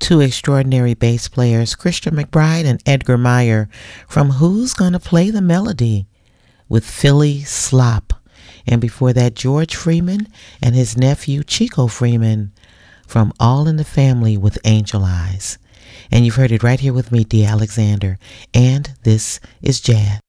two extraordinary bass players, Christian McBride and Edgar Meyer, from Who's Gonna Play the Melody with Philly Slop. And before that, George Freeman and his nephew Chico Freeman from All in the Family with Angel Eyes. And you've heard it right here with me, Dee Alexander. And this is Jazz.